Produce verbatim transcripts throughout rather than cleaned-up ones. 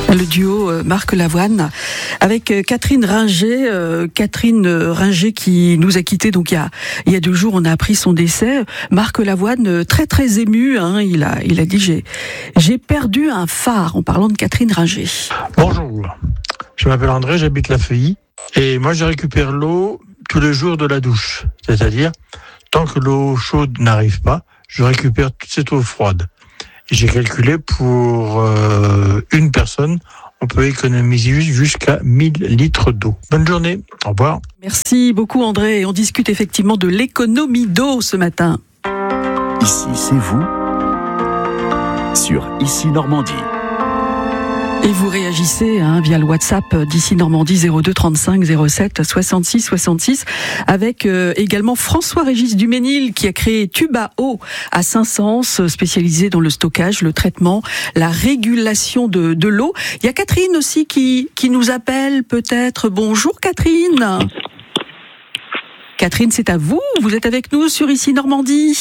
Le duo euh, Marc Lavoine avec euh, Catherine Ringer. Euh, Catherine Ringer qui nous a quittés donc il y a, il y a deux jours, on a appris son décès. Marc Lavoine, euh, très très ému, hein, il a, il a dit j'ai, j'ai perdu un phare en parlant de Catherine Ringer. Bonjour, je m'appelle André, j'habite La Feuilly et moi je récupère l'eau tous les jours de la douche. C'est-à-dire, tant que l'eau chaude n'arrive pas, je récupère toute cette eau froide. J'ai calculé pour euh, une personne, on peut économiser jusqu'à mille litres d'eau. Bonne journée, au revoir. Merci beaucoup André. On discute effectivement de l'économie d'eau ce matin. Ici, c'est vous, sur Ici Normandie. Et vous réagissez hein, via le WhatsApp d'Ici Normandie zéro deux trente-cinq zéro sept soixante-six soixante-six avec euh, également François-Régis Duménil qui a créé Tuba Eau à Saint-Saëns, spécialisé dans le stockage, le traitement, la régulation de, de l'eau. Il y a Catherine aussi qui, qui nous appelle peut-être. Bonjour Catherine. Catherine, c'est à vous. Vous êtes avec nous sur Ici Normandie.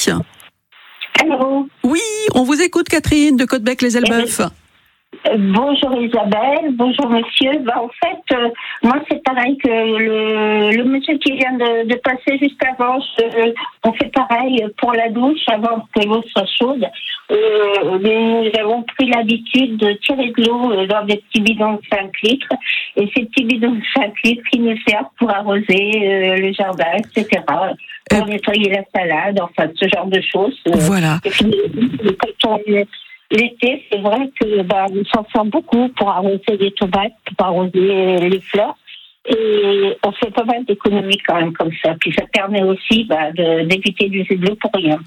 Allô. Oui, on vous écoute Catherine de Caudebec-les-Elbeuf. Bonjour Isabelle, bonjour monsieur. Ben, en fait, euh, moi c'est pareil que le, le monsieur qui vient de, de passer juste avant. Je, on fait pareil pour la douche avant que l'eau soit chaude. Euh, nous avons pris l'habitude de tirer de l'eau dans des petits bidons de cinq litres. Et ces petits bidons de cinq litres qui nous servent pour arroser euh, le jardin, et cetera. Pour euh... nettoyer la salade, enfin ce genre de choses. Voilà. Et puis, quand on L'été, c'est vrai que bah, on s'en sert beaucoup pour arroser les tomates, pour arroser les fleurs. Et on fait pas mal d'économies quand même comme ça. Puis ça permet aussi bah, de, d'éviter d'user de l'eau pour rien.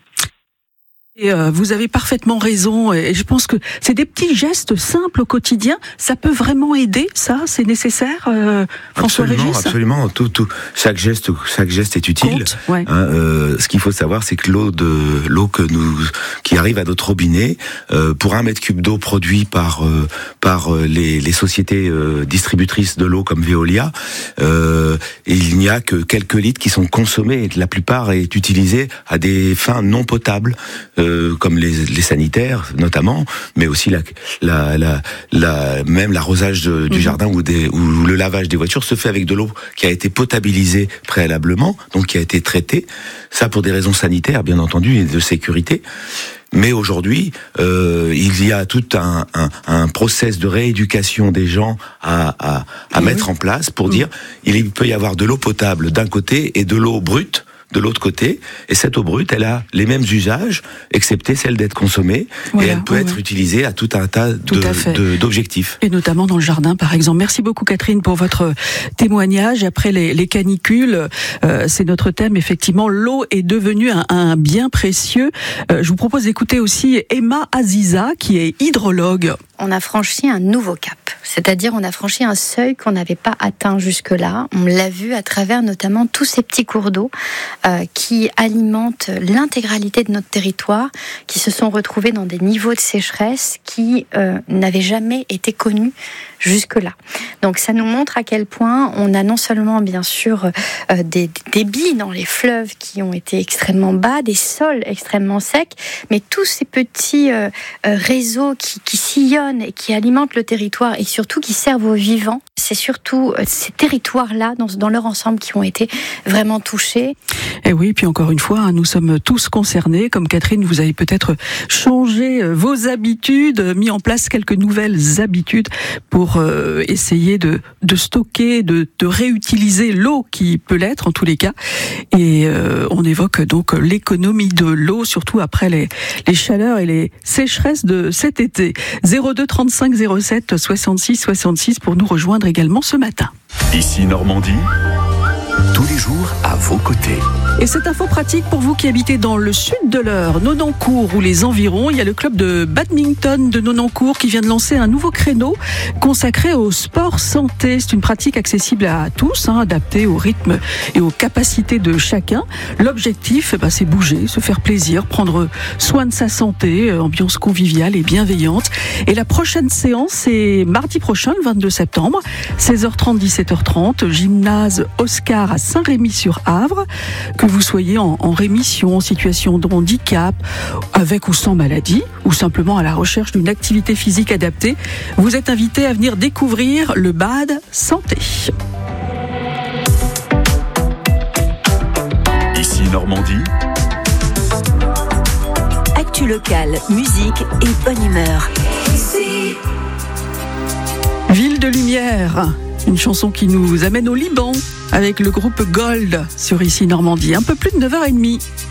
Et euh, vous avez parfaitement raison. Et je pense que c'est des petits gestes simples au quotidien. Ça peut vraiment aider, ça. C'est nécessaire, euh, François-Régis. Absolument, absolument. Tout, tout, chaque geste, chaque geste est utile. Compte, ouais. hein, euh, ce qu'il faut savoir, c'est que l'eau de l'eau que nous qui arrive à notre robinet, euh, pour un mètre cube d'eau produit par euh, par les, les sociétés euh, distributrices de l'eau comme Veolia, euh, il n'y a que quelques litres qui sont consommés. Et la plupart est utilisée à des fins non potables. Euh, comme les, les sanitaires notamment, mais aussi la, la, la, la même l'arrosage de, du mmh. jardin ou, des, ou le lavage des voitures se fait avec de l'eau qui a été potabilisée préalablement, donc qui a été traitée. Ça pour des raisons sanitaires, bien entendu, et de sécurité. Mais aujourd'hui, euh, il y a tout un, un, un process de rééducation des gens à, à, à mettre oui. en place pour mmh. dire il peut y avoir de l'eau potable d'un côté et de l'eau brute de l'autre côté, et cette eau brute, elle a les mêmes usages, excepté celle d'être consommée, voilà, et elle peut oui, être oui. utilisée à tout un tas tout de, de, d'objectifs. Et notamment dans le jardin, par exemple. Merci beaucoup, Catherine, pour votre témoignage. Après les, les canicules, euh, c'est notre thème, effectivement, l'eau est devenue un, un bien précieux. Euh, je vous propose d'écouter aussi Emma Aziza, qui est hydrologue. On a franchi un nouveau cap, c'est-à-dire on a franchi un seuil qu'on n'avait pas atteint jusque-là. On l'a vu à travers notamment tous ces petits cours d'eau euh, qui alimentent l'intégralité de notre territoire, qui se sont retrouvés dans des niveaux de sécheresse qui euh, n'avaient jamais été connus jusque-là. Donc ça nous montre à quel point on a non seulement bien sûr euh, des, des débits dans les fleuves qui ont été extrêmement bas, des sols extrêmement secs, mais tous ces petits euh, euh, réseaux qui, qui sillonnent et qui alimentent le territoire et surtout qui servent aux vivants. C'est surtout euh, ces territoires-là, dans, dans leur ensemble, qui ont été vraiment touchés. Et oui, puis encore une fois, hein, nous sommes tous concernés. Comme Catherine, vous avez peut-être changé vos habitudes, mis en place quelques nouvelles habitudes pour euh, essayer de, de stocker, de, de réutiliser l'eau qui peut l'être en tous les cas. Et euh, on évoque donc l'économie de l'eau, surtout après les, les chaleurs et les sécheresses de cet été. zéro deux trente-cinq zéro sept soixante-six soixante-six pour nous rejoindre également ce matin. Ici Normandie, tous les jours à vos côtés. Et cette info pratique pour vous qui habitez dans le sud de l'Eure, Nonancourt ou les environs, il y a le club de badminton de Nonancourt qui vient de lancer un nouveau créneau consacré au sport santé. C'est une pratique accessible à tous, hein, adaptée au rythme et aux capacités de chacun. L'objectif, bah, c'est bouger, se faire plaisir, prendre soin de sa santé, ambiance conviviale et bienveillante. Et la prochaine séance, c'est mardi prochain, le vingt-deux septembre, seize heures trente, dix-sept heures trente, gymnase Oscar à Saint-Rémy-sur-Avre, que vous soyez en, en rémission, en situation de handicap, avec ou sans maladie, ou simplement à la recherche d'une activité physique adaptée, vous êtes invité à venir découvrir le B A D Santé. Ici Normandie. Actu locale, musique et bonne humeur. Ici. Ville de lumière, une chanson qui nous amène au Liban avec le groupe Gold sur Ici Normandie, un peu plus de neuf heures trente.